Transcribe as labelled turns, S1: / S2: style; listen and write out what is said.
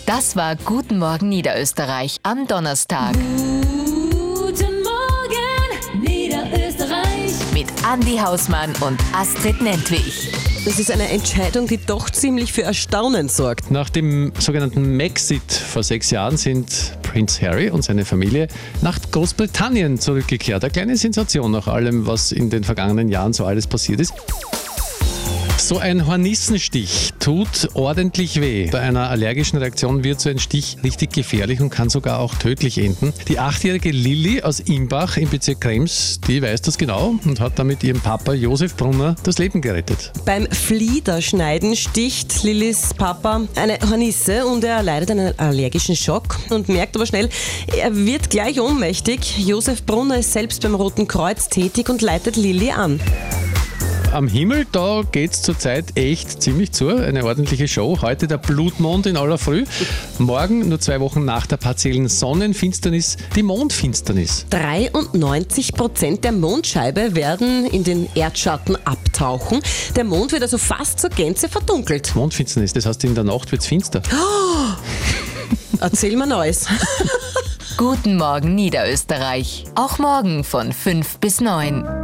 S1: Das war Guten Morgen Niederösterreich am Donnerstag.
S2: Guten Morgen, Niederösterreich.
S1: Mit Andi Hausmann und Astrid Nentwich.
S3: Das ist eine Entscheidung, die doch ziemlich für Erstaunen sorgt.
S4: Nach dem sogenannten Maxit vor 6 Jahren sind Prince Harry und seine Familie nach Großbritannien zurückgekehrt. Eine kleine Sensation nach allem, was in den vergangenen Jahren so alles passiert ist. So ein Hornissenstich tut ordentlich weh. Bei einer allergischen Reaktion wird so ein Stich richtig gefährlich und kann sogar auch tödlich enden. Die 8-jährige Lilly aus Imbach im Bezirk Krems, die weiß das genau und hat damit ihrem Papa Josef Brunner das Leben gerettet.
S3: Beim Fliederschneiden sticht Lillys Papa eine Hornisse und er leidet einen allergischen Schock und merkt aber schnell, er wird gleich ohnmächtig. Josef Brunner ist selbst beim Roten Kreuz tätig und leitet Lilly an.
S4: Am Himmel, da geht's zurzeit echt ziemlich zu. Eine ordentliche Show. Heute der Blutmond in aller Früh. Morgen, nur 2 Wochen nach der partiellen Sonnenfinsternis, die Mondfinsternis.
S3: 93% der Mondscheibe werden in den Erdschatten abtauchen. Der Mond wird also fast zur Gänze verdunkelt.
S4: Mondfinsternis, das heißt, in der Nacht wird's finster.
S3: Erzähl mal Neues.
S1: Guten Morgen Niederösterreich. Auch morgen von 5 bis 9.